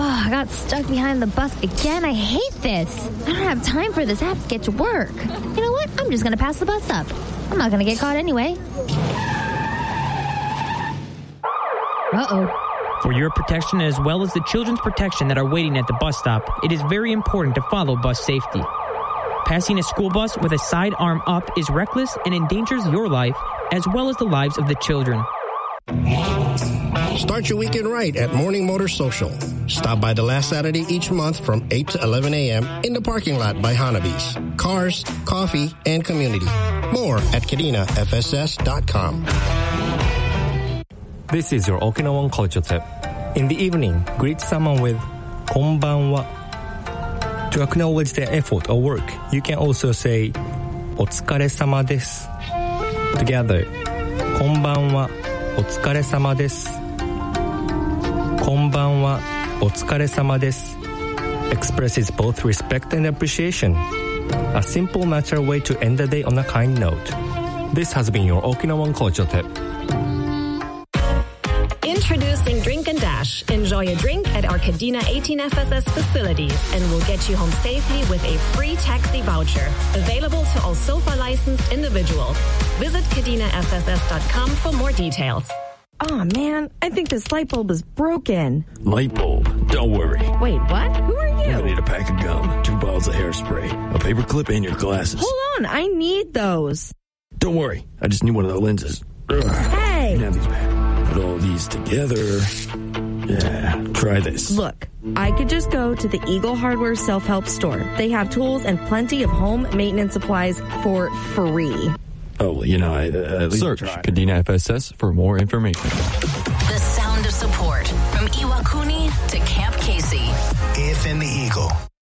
I got stuck behind the bus again. I hate this. I don't have time for this. I have to get to work. You know what? I'm just going to pass the bus up. I'm not going to get caught anyway. Uh-oh. For your protection as well as the children's protection that are waiting at the bus stop, it is very important to follow bus safety. Passing a school bus with a sidearm up is reckless and endangers your life as well as the lives of the children. Start your weekend right at Morning Motor Social. Stop by the last Saturday each month from 8 to 11 a.m. in the parking lot by Hanabi's. Cars, coffee, and community. More at KadinaFSS.com. This is your Okinawan culture tip. In the evening, greet someone with konbanwa. To acknowledge their effort or work, you can also say お疲れ様です Together, こんばんは、お疲れ様です。こんばんは、お疲れ様です expresses both respect and appreciation. A simple, natural way to end the day on a kind note. This has been your Okinawan culture tip. Introducing Drink and Dash. Enjoy a drink at our Kadena 18FSS facilities and we'll get you home safely with a free taxi voucher. Available to all SOFA licensed individuals. Visit KadinaFSS.com for more details. Aw, man, I think this light bulb is broken. Light bulb? Don't worry. Wait, what? Who are you? You're gonna need a pack of gum, 2 bottles of hairspray, a paper clip, and your glasses. Hold on, I need those. Don't worry, I just need one of the lenses. Hey! Now these back. Put all these together. Yeah, try this. Look, I could just go to the Eagle Hardware self-help store. They have tools and plenty of home maintenance supplies for free. Oh, well, you know, at least search Kadena FSS for more information. The sound of support from Iwakuni to Camp Casey. AFM The Eagle.